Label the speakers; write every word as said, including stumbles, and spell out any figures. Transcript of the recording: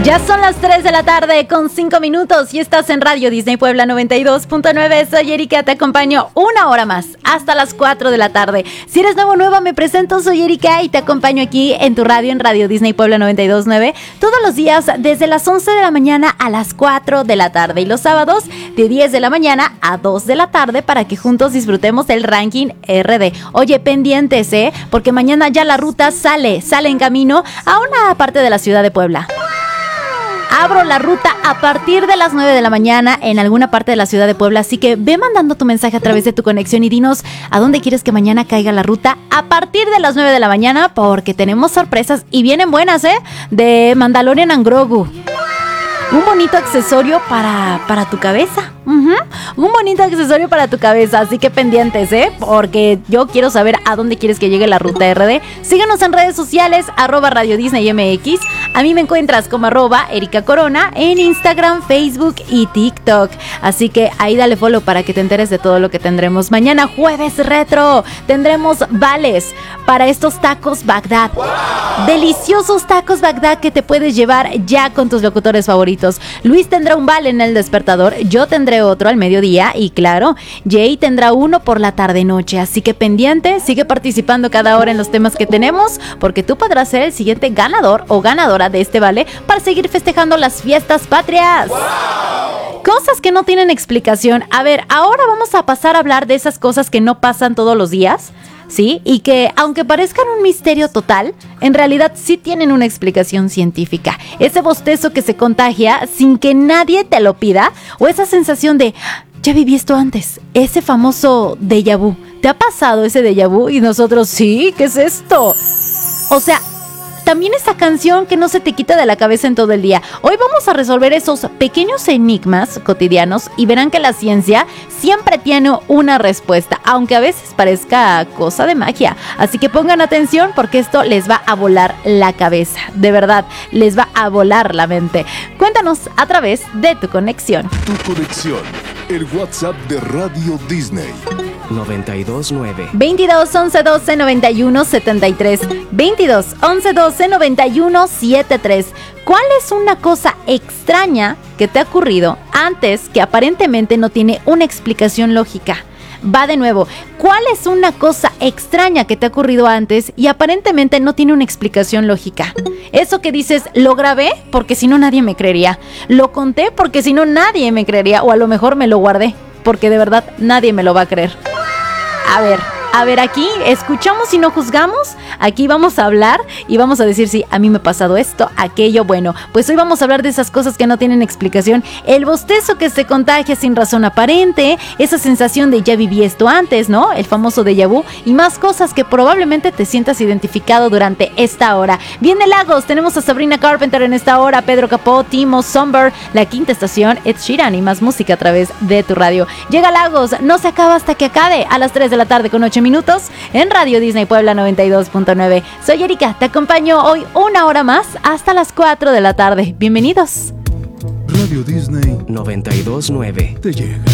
Speaker 1: Ya son las tres de la tarde con cinco minutos y estás en Radio Disney Puebla noventa y dos punto nueve. Soy Erika, te acompaño una hora más hasta las cuatro de la tarde. Si eres nuevo o nueva, me presento, soy Erika y te acompaño aquí en tu radio en Radio Disney Puebla noventa y dos punto nueve todos los días desde las once de la mañana a las cuatro de la tarde y los sábados de diez de la mañana a dos de la tarde para que juntos disfrutemos del ranking R D. Oye, pendientes, ¿eh? Porque mañana ya la ruta sale, sale en camino a una parte de la ciudad de Puebla. Abro la ruta a partir de las nueve de la mañana en alguna parte de la ciudad de Puebla, así que ve mandando tu mensaje a través de tu conexión y dinos a dónde quieres que mañana caiga la ruta a partir de las nueve de la mañana, porque tenemos sorpresas y vienen buenas, ¿eh? De Mandalorian and Grogu. Un bonito accesorio para, para tu cabeza. Uh-huh. Un bonito accesorio para tu cabeza. Así que pendientes, ¿eh? Porque yo quiero saber a dónde quieres que llegue la ruta R D. Síguenos en redes sociales, arroba Radio Disney M X. A mí me encuentras como arroba Erika Corona en Instagram, Facebook y TikTok. Así que ahí dale follow para que te enteres de todo lo que tendremos. Mañana jueves retro tendremos vales para estos tacos Bagdad. ¡Wow! Deliciosos tacos Bagdad que te puedes llevar ya con tus locutores favoritos. Luis tendrá un vale en el despertador, yo tendré otro al mediodía y claro, Jay tendrá uno por la tarde-noche. Así que pendiente, sigue participando cada hora en los temas que tenemos, porque tú podrás ser el siguiente ganador o ganadora de este vale para seguir festejando las fiestas patrias. ¡Wow! Cosas que no tienen explicación. A ver, ahora vamos a pasar a hablar de esas cosas que no pasan todos los días, ¿sí? Y que, aunque parezcan un misterio total, en realidad sí tienen una explicación científica. Ese bostezo que se contagia sin que nadie te lo pida, o esa sensación de, ya viví esto antes, ese famoso déjà vu. ¿Te ha pasado ese déjà vu? Y nosotros, sí, ¿qué es esto? O sea, también esa canción que no se te quita de la cabeza en todo el día. Hoy vamos a resolver esos pequeños enigmas cotidianos y verán que la ciencia siempre tiene una respuesta, aunque a veces parezca cosa de magia. Así que pongan atención porque esto les va a volar la cabeza. De verdad, les va a volar la mente. Cuéntanos a través de tu conexión.
Speaker 2: Tu conexión, el WhatsApp de Radio Disney.
Speaker 3: noventa y dos nueve
Speaker 1: veintidós once doce noventa y uno setenta y tres veintidós once doce noventa y uno setenta y tres. ¿Cuál es una cosa extraña que te ha ocurrido antes que aparentemente no tiene una explicación lógica? Va de nuevo. ¿Cuál es una cosa extraña que te ha ocurrido antes y aparentemente no tiene una explicación lógica? Eso que dices, lo grabé porque si no nadie me creería. Lo conté porque si no nadie me creería. O a lo mejor me lo guardé porque de verdad nadie me lo va a creer. A ver, a ver, aquí escuchamos y no juzgamos. Aquí vamos a hablar y vamos a decir, sí, a mí me ha pasado esto, aquello. Bueno, pues hoy vamos a hablar de esas cosas que no tienen explicación. El bostezo que se contagia sin razón aparente, esa sensación de ya viví esto antes, ¿no? El famoso déjà vu y más cosas que probablemente te sientas identificado durante esta hora. Viene Lagos, tenemos a Sabrina Carpenter en esta hora, Pedro Capó, Timo, Somber, La Quinta Estación, Ed Sheeran y más música a través de tu radio. Llega Lagos, no se acaba hasta que acabe a las tres de la tarde con ocho minutos en Radio Disney Puebla noventa y dos punto nueve. Soy Erika, te acompaño hoy una hora más hasta las cuatro de la tarde. Bienvenidos.
Speaker 2: Radio Disney
Speaker 3: noventa y dos nueve
Speaker 2: te llega.